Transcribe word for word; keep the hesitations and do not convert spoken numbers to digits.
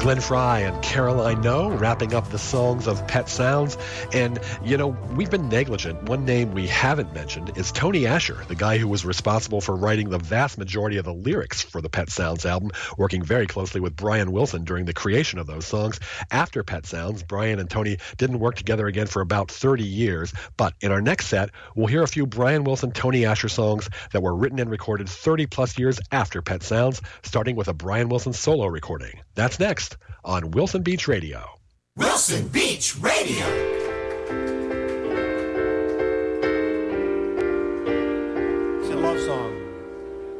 Glenn Frey and Caroline No wrapping up the songs of Pet Sounds. And, you know, we've been negligent. One name we haven't mentioned is Tony Asher, the guy who was responsible for writing the vast majority of the lyrics for the Pet Sounds album, working very closely with Brian Wilson during the creation of those songs. After Pet Sounds, Brian and Tony didn't work together again for about thirty years. But in our next set, we'll hear a few Brian Wilson, Tony Asher songs that were written and recorded thirty plus years after Pet Sounds, starting with a Brian Wilson solo recording. That's next on Wilson Beach Radio. Wilson Beach Radio.